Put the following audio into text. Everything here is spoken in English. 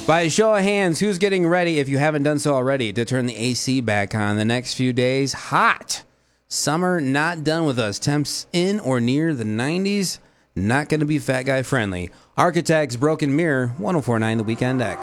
By a show of hands, who's getting ready, if you haven't done so already, to turn the AC back on the next few days? Hot. Summer not done with us. Temps in or near the 90s. Not going to be fat guy friendly. Architects, Broken Mirror, 104.9 The Weekend X.